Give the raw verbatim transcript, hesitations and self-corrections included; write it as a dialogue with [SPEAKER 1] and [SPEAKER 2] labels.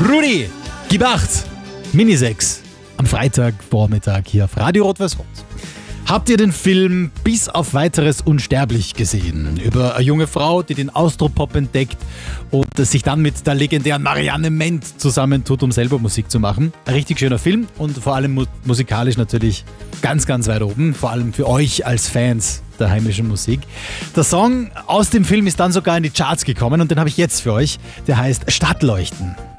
[SPEAKER 1] Rudi, gib acht. Minisex am Freitagvormittag hier auf Radio Rot-Weiß-Rot. Habt ihr den Film Bis auf Weiteres unsterblich gesehen? Über eine junge Frau, die den Austropop entdeckt und sich dann mit der legendären Marianne Ment zusammentut, um selber Musik zu machen. Ein richtig schöner Film und vor allem mu- musikalisch natürlich ganz, ganz weit oben. Vor allem für euch als Fans der heimischen Musik. Der Song aus dem Film ist dann sogar in die Charts gekommen und den habe ich jetzt für euch. Der heißt Stadtleuchten.